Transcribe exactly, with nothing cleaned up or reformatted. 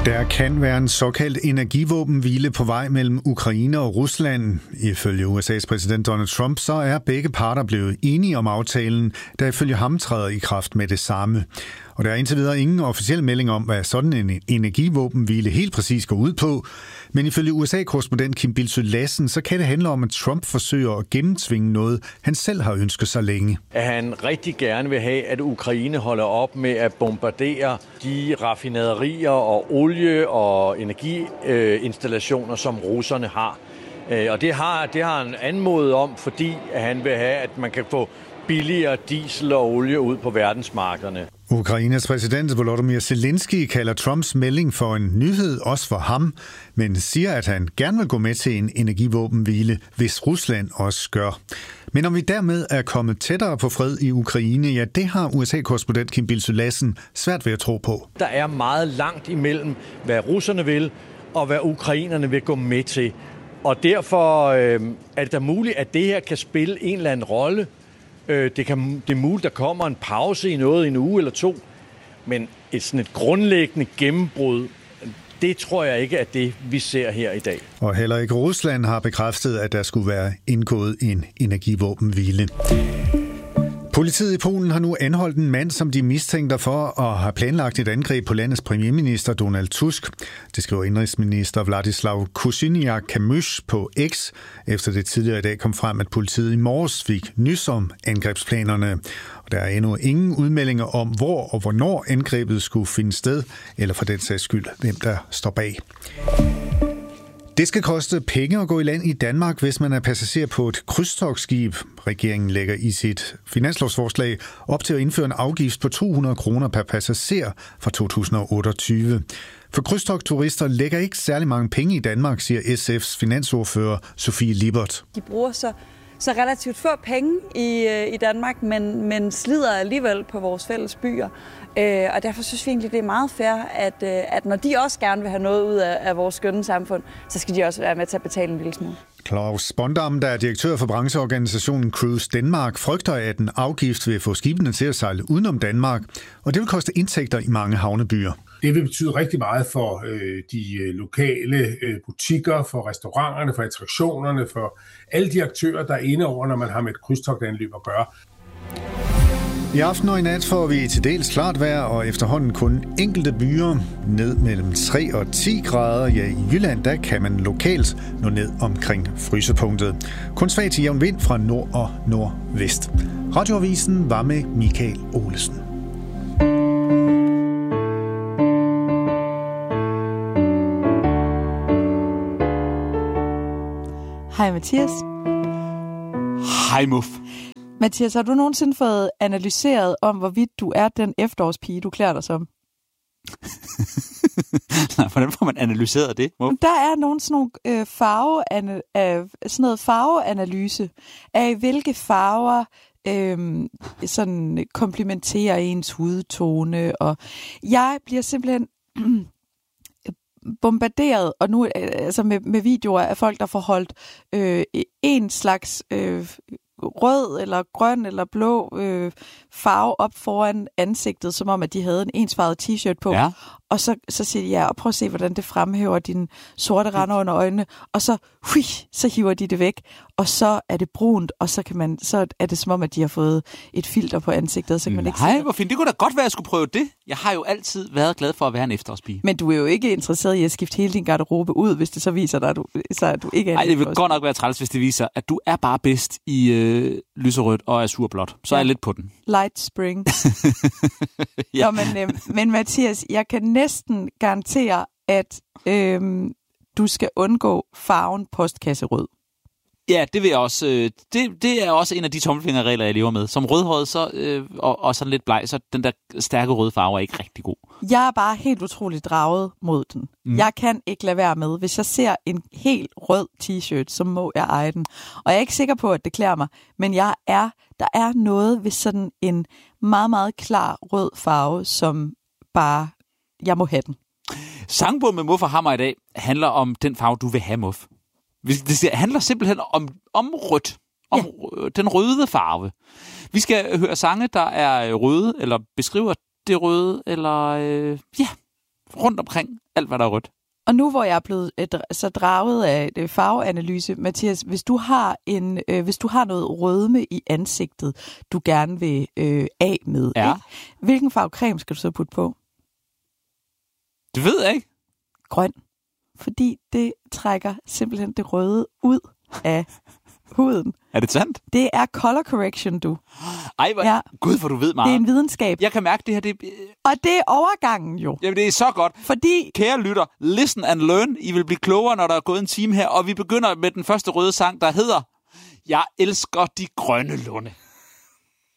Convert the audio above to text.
Der kan være en såkaldt energivåbenhvile på vej mellem Ukraine og Rusland. Ifølge U S A's præsident Donald Trump, så er begge parter blevet enige om aftalen, der ifølge ham træder i kraft med det samme. Og der er indtil videre ingen officiel melding om, hvad sådan en energivåbenhvile helt præcis går ud på. Men ifølge U S A-korrespondent Kim Bildsøe Lassen, så kan det handle om, at Trump forsøger at gennemtvinge noget, han selv har ønsket sig længe. At han rigtig gerne vil have, at Ukraine holder op med at bombardere de raffinaderier og olie- og energiinstallationer, som russerne har. Og det har, det har han anmodet om, fordi han vil have, at man kan få billigere diesel og olie ud på verdensmarkederne. Ukraines præsident Volodymyr Zelensky kalder Trumps melding for en nyhed også for ham, men siger, at han gerne vil gå med til en energivåbenhvile, hvis Rusland også gør. Men om vi dermed er kommet tættere på fred i Ukraine, ja, det har U S A-korrespondent Kim Bildsøe Lassen svært ved at tro på. Der er meget langt imellem, hvad russerne vil, og hvad ukrainerne vil gå med til. Og derfor øh, er det da muligt, at det her kan spille en eller anden rolle. Det, kan, det er muligt, der kommer en pause i noget i en uge eller to, men et, sådan et grundlæggende gennembrud, det tror jeg ikke er det, vi ser her i dag. Og heller ikke Rusland har bekræftet, at der skulle være indgået en energivåbenhvile. Politiet i Polen har nu anholdt en mand, som de mistænker for at have planlagt et angreb på landets premierminister Donald Tusk. Det skriver indrigsminister Władysław Kosiniak-Kamysz på X, efter det tidligere i dag kom frem, at politiet i morges fik nys om angrebsplanerne. Og der er endnu ingen udmeldinger om, hvor og hvornår angrebet skulle finde sted, eller for den sags skyld, hvem der står bag. Det skal koste penge at gå i land i Danmark, hvis man er passager på et krydstogtskib. Regeringen lægger i sit finanslovsforslag op til at indføre en afgift på to hundrede kroner per passager fra to tusind og otteogtyve. For krydstogtturister lægger ikke særlig mange penge i Danmark, siger S F's finansordfører Sofie Lippert. De bruger så, så relativt få penge i, i Danmark, men, men slider alligevel på vores fælles byer. Øh, og derfor synes vi egentlig, det er meget fair, at, øh, at når de også gerne vil have noget ud af, af vores skønne samfund, så skal de også være med til at betale en lille smule. Claus Bondam, der er direktør for brancheorganisationen Cruise Denmark, frygter, at en afgift vil få skibene til at sejle udenom Danmark, og det vil koste indtægter i mange havnebyer. Det vil betyde rigtig meget for øh, de lokale øh, butikker, for restauranterne, for attraktionerne, for alle de aktører, der er inde over, når man har med et krydstogtanløb at gøre. I aften og i nat får vi til dels klart vejr, og efterhånden kun enkelte byer ned mellem tre og ti grader. Ja, i Jylland, der kan man lokalt nå ned omkring frysepunktet. Kun svag til jævn vind fra nord og nordvest. Radioavisen var med Michael Olesen. Hej Mathias. Hej Muff. Mathias, har du nogensinde fået analyseret om, hvorvidt du er den efterårspige, du klæder dig som? Nej, hvordan får man analyseret det? Muff? Der er nogle sådan, nogle, øh, farve, øh, sådan noget farveanalyse af, hvilke farver øh, sådan komplementerer ens hudtone. Og jeg bliver simpelthen bombarderet, og nu altså med, med videoer af folk, der får holdt øh, en slags øh, rød eller grøn eller blå øh, farve op foran ansigtet, som om at de havde en ensfarvet t-shirt på. Ja. Og så, så siger de, ja, og prøv at se, hvordan det fremhæver dine sorte rande under øjnene. Og så, hui, så hiver de det væk. Og så er det brunt, og så, kan man, så er det som om, at de har fået et filter på ansigtet. Så kan man ikke Nej, se hvor fint. Det kunne da godt være, at jeg skulle prøve det. Jeg har jo altid været glad for at være en efterårspige. Men du er jo ikke interesseret i at skifte hele din garderobe ud, hvis det så viser dig, at du, så at du ikke er. Nej, det vil godt nok være træls, hvis det viser, at du er bare bedst i øh, lyserødt og azurblåt. Så ja. Er jeg lidt på den. Light spring. Ja. Nå, men, øh, men Mathias, jeg kan næsten garantere, at øh, du skal undgå farven postkasserød. Ja, det vil jeg også. Øh, det, det er også en af de tommelfingerregler, jeg lever med. Som rødhåret så, øh, og, og sådan lidt bleg, så den der stærke røde farve er ikke rigtig god. Jeg er bare helt utroligt draget mod den. Mm. Jeg kan ikke lade være med. Hvis jeg ser en helt rød t-shirt, så må jeg eje den. Og jeg er ikke sikker på, at det klæder mig, men jeg er, der er noget ved sådan en meget, meget klar rød farve, som bare, jeg må have den. Sangbogen med Muff og Hammer i dag handler om den farve, du vil have, Muff. Det handler simpelthen om, om rødt. Om ja. Den røde farve. Vi skal høre sange, der er røde, eller beskriver det røde, eller øh, ja, rundt omkring alt, hvad der er rødt. Og nu hvor jeg er blevet øh, så draget af øh, farveanalyse, Mathias, hvis du har en, øh, hvis du har noget rødme i ansigtet, du gerne vil øh, af med, ja. ikke? Hvilken farve creme skal du så putte på? Det ved jeg ikke. Grøn. Fordi det trækker simpelthen det røde ud af huden. Er det sandt? Det er color correction, du. Ej, hvor... ja. Gud, hvor du ved meget. Det er en videnskab. Jeg kan mærke det her. Det... Og det er overgangen jo. Jamen, det er så godt. Fordi... Kære lytter, listen and learn. I vil blive klogere, når der er gået en time her. Og vi begynder med den første røde sang, der hedder Jeg elsker de grønne lunde.